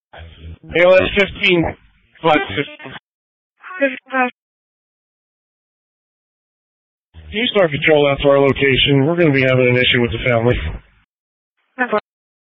ALS 15, flat system. Can you start patrol out to our location? We're going to be having an issue with the family.